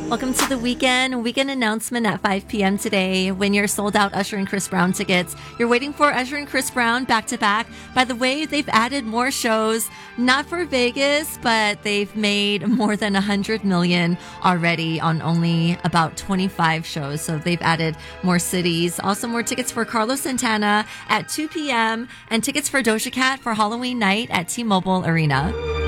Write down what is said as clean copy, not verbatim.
Welcome to the weekend announcement at 5 p.m. today. When you're sold out Usher and Chris Brown tickets, you're waiting for Usher and Chris Brown back to back. By the way, they've added more shows, not for Vegas, but they've made more than 100 million already on only about 25 shows. So they've added more cities. Also more tickets for Carlos Santana at 2 p.m. and tickets for Doja Cat for Halloween night at T-Mobile Arena.